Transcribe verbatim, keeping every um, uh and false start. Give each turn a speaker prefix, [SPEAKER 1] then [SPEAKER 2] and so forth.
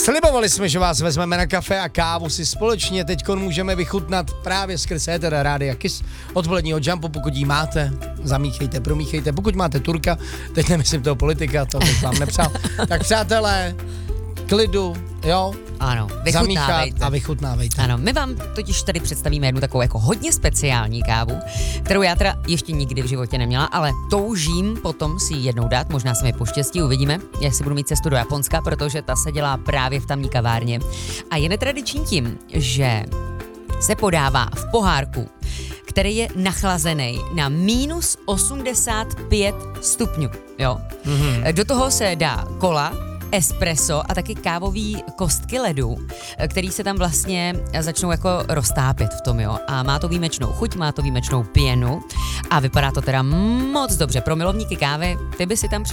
[SPEAKER 1] Slibovali jsme, že vás vezmeme na kafe a kávu si společně teď můžeme vychutnat právě skrz éter Rádia Kiss odpoledního Jumpu, pokud jí máte, zamíchejte, promíchejte, pokud máte Turka, teď nemyslím toho politika, to bych vám nepřál, tak přátelé, klidu, jo,
[SPEAKER 2] ano,
[SPEAKER 1] zamíchat a vychutnávejte.
[SPEAKER 2] Ano, my vám totiž tady představíme jednu takovou jako hodně speciální kávu, kterou já teda ještě nikdy v životě neměla, ale toužím potom si ji jednou dát, možná se mi poštěstí, uvidíme, jestli budu mít cestu do Japonska, protože ta se dělá právě v tamní kavárně. A je netradiční tím, že se podává v pohárku, který je nachlazený na minus osmdesát pět stupňů, jo. Mm-hmm. Do toho se dá kola, espresso a taky kávový kostky ledu, který se tam vlastně začnou jako roztápět v tom, jo. A má to výjimečnou chuť, má to výjimečnou pěnu a vypadá to teda moc dobře. Pro milovníky kávy, ty by si tam